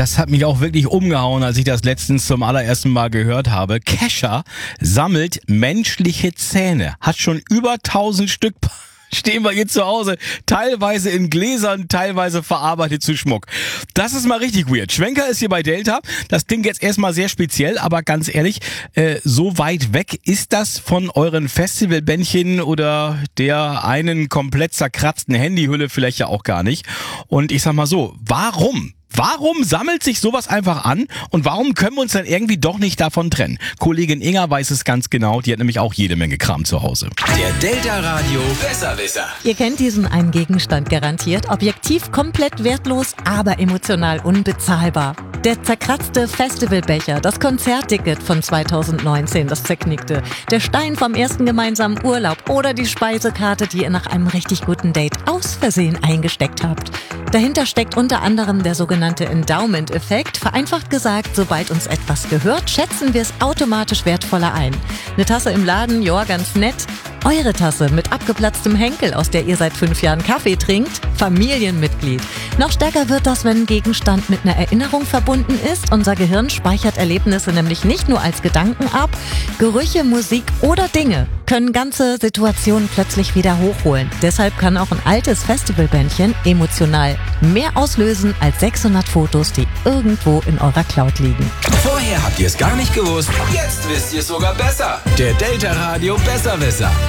das hat mich auch wirklich umgehauen, als ich das letztens zum allerersten Mal gehört habe. Kescher sammelt menschliche Zähne. Hat schon über 1000 Stück stehen wir hier zu Hause. Teilweise in Gläsern, teilweise verarbeitet zu Schmuck. Das ist mal richtig weird. Schwenker ist hier bei Delta. Das klingt jetzt erstmal sehr speziell, aber ganz ehrlich, so weit weg ist das von euren Festivalbändchen oder der einen komplett zerkratzten Handyhülle vielleicht ja auch gar nicht. Und ich sag mal so, Warum sammelt sich sowas einfach an und warum können wir uns dann irgendwie doch nicht davon trennen? Kollegin Inga weiß es ganz genau, die hat nämlich auch jede Menge Kram zu Hause. Der Delta Radio Besserwisser. Ihr kennt diesen einen Gegenstand garantiert, objektiv komplett wertlos, aber emotional unbezahlbar. Der zerkratzte Festivalbecher, das Konzertticket von 2019, das zerknickte, der Stein vom ersten gemeinsamen Urlaub oder die Speisekarte, die ihr nach einem richtig guten Date aus Versehen eingesteckt habt. Dahinter steckt unter anderem der sogenannte Endowment-Effekt. Vereinfacht gesagt, sobald uns etwas gehört, schätzen wir es automatisch wertvoller ein. Eine Tasse im Laden, ja, ganz nett. Eure Tasse mit abgeplatztem Henkel, aus der ihr seit 5 Jahren Kaffee trinkt, Familienmitglied. Noch stärker wird das, wenn ein Gegenstand mit einer Erinnerung verbunden ist. Unser Gehirn speichert Erlebnisse nämlich nicht nur als Gedanken ab. Gerüche, Musik oder Dinge können ganze Situationen plötzlich wieder hochholen. Deshalb kann auch ein altes Festivalbändchen emotional mehr auslösen als 600 Fotos, die irgendwo in eurer Cloud liegen. Vorher habt ihr es gar nicht gewusst. Jetzt wisst ihr es sogar besser. Der Delta Radio Besserwisser.